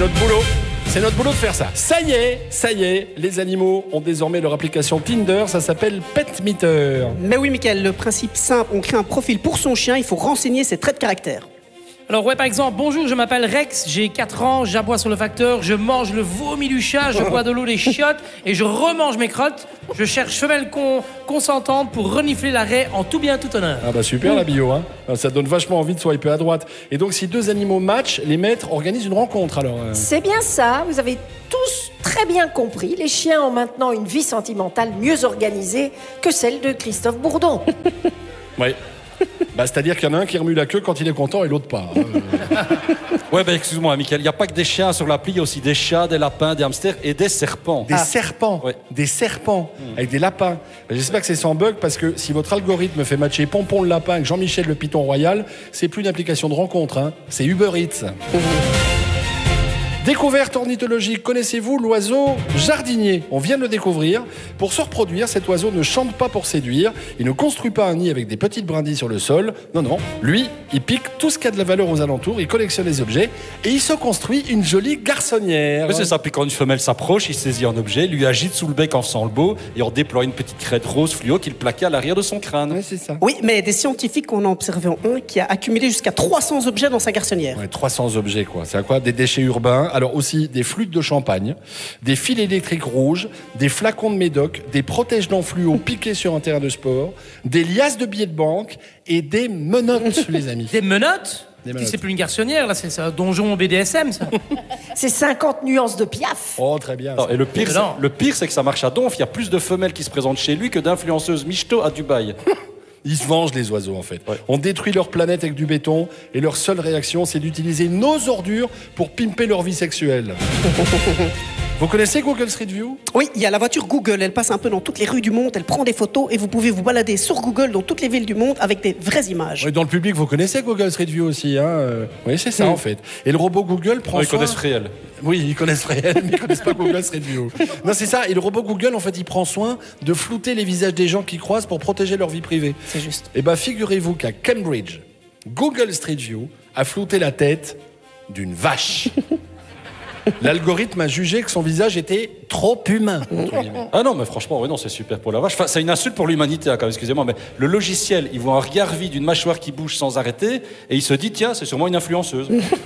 notre boulot. C'est notre boulot de faire ça. Ça y est, les animaux ont désormais leur application Tinder, ça s'appelle PetMeter. Mais oui, Mickaël, le principe simple, on crée un profil pour son chien, il faut renseigner ses traits de caractère. Alors ouais, par exemple, bonjour, je m'appelle Rex, j'ai 4 ans, j'aboie sur le facteur, je mange le vomi du chat, je bois de l'eau des chiottes et je remange mes crottes. Je cherche femelle consentante pour renifler la raie en tout bien, tout honneur. Ah bah super la bio, hein. Ça donne vachement envie de swiper à droite. Et donc si deux animaux matchent, les maîtres organisent une rencontre alors. C'est bien ça, vous avez tous très bien compris. Les chiens ont maintenant une vie sentimentale mieux organisée que celle de Christophe Bourdon. Ouais. Bah, c'est-à-dire qu'il y en a un qui remue la queue quand il est content et l'autre pas. Ouais, bah excuse-moi, Mickaël, il n'y a pas que des chiens sur l'appli, il y a aussi des chats, des lapins, des hamsters et des serpents. Des serpents, Ouais. des serpents, avec des lapins. Bah, j'espère que c'est sans bug parce que si votre algorithme fait matcher Pompon le lapin avec Jean-Michel le python royal, c'est plus une application de rencontre, hein. C'est Uber Eats. Découverte ornithologique, connaissez-vous l'oiseau jardinier? On vient de le découvrir. Pour se reproduire, cet oiseau ne chante pas pour séduire. Il ne construit pas un nid avec des petites brindilles sur le sol. Non. Lui, il pique tout ce qui a de la valeur aux alentours, il collectionne les objets et il se construit une jolie garçonnière. Mais c'est ça, puis quand une femelle s'approche, il saisit un objet, lui agite sous le bec en faisant le beau et en déploie une petite crête rose fluo qu'il plaquait à l'arrière de son crâne. Ouais, c'est ça. Oui, mais des scientifiques en ont observé un qui a accumulé jusqu'à 300 objets dans sa garçonnière. Ouais, 300 objets, quoi. C'est à quoi? Des déchets urbains, alors aussi des flûtes de champagne, des fils électriques rouges, des flacons de médoc, des protège-dents fluo piqués sur un terrain de sport, des liasses de billets de banque et des menottes, les amis. Des menottes? Des menottes. C'est plus une garçonnière, là, c'est un donjon BDSM, ça. C'est 50 nuances de Piaf. Oh, très bien. Non, et le pire, Non. c'est que ça marche à donf. Il y a plus de femelles qui se présentent chez lui que d'influenceuses michto à Dubaï. Ils se vengent, les oiseaux, en fait. Ouais. On détruit leur planète avec du béton et leur seule réaction, c'est d'utiliser nos ordures pour pimper leur vie sexuelle. Vous connaissez Google Street View? Oui, il y a la voiture Google, elle passe un peu dans toutes les rues du monde, elle prend des photos et vous pouvez vous balader sur Google dans toutes les villes du monde avec des vraies images. Oui, dans le public, vous connaissez Google Street View aussi, hein. Oui, c'est ça, en fait. Et le robot Google prend Non, ils soin... connaissent réel. Oui, ils connaissent réel, mais ils connaissent pas Google Street View. Non, c'est ça. Et le robot Google, en fait, il prend soin de flouter les visages des gens qui croisent pour protéger leur vie privée. C'est juste. Eh ben, figurez-vous qu'à Cambridge, Google Street View a flouté la tête d'une vache. L'algorithme a jugé que son visage était trop humain. entre guillemets. Ah non, mais franchement, oui, non, c'est super pour la vache. Enfin, c'est une insulte pour l'humanité, hein, quand même, excusez-moi, mais le logiciel, il voit un regard vide d'une mâchoire qui bouge sans arrêter, et il se dit, tiens, c'est sûrement une influenceuse.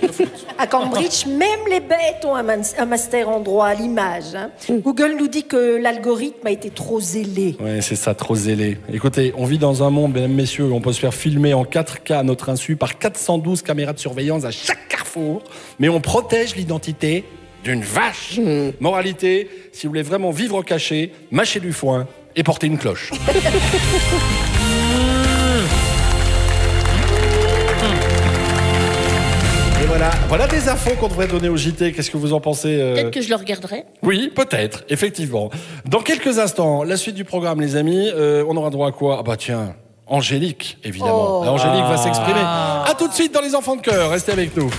À Cambridge, même les bêtes ont un master en droit à l'image. Hein. Google nous dit que l'algorithme a été trop zélé. Ouais, c'est ça, trop zélé. Écoutez, on vit dans un monde, mesdames, messieurs, où on peut se faire filmer en 4K à notre insu par 412 caméras de surveillance à chaque carrefour, mais on protège l'identité d'une vache. Moralité, si vous voulez vraiment vivre caché, mâchez du foin et portez une cloche. Et voilà des infos qu'on devrait donner au JT. Qu'est-ce que vous en pensez Peut-être que je le regarderai. Oui, peut-être, effectivement. Dans quelques instants, la suite du programme, les amis, on aura droit à quoi? Ah bah tiens, Angélique, évidemment. Oh. Angélique va s'exprimer. À tout de suite dans Les Enfants de Cœur. Restez avec nous.